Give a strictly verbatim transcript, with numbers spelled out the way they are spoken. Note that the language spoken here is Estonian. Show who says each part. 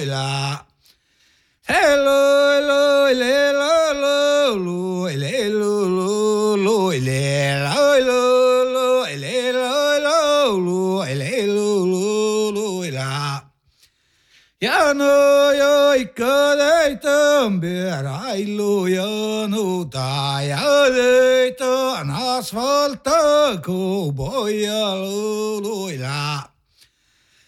Speaker 1: la. Hello, hello, hello, hello, hello, hello, hello, hello, hello, hello, la. Ja no jo ikka täitan pearailu ja nuta ja täitan asfalta kui pojaluila.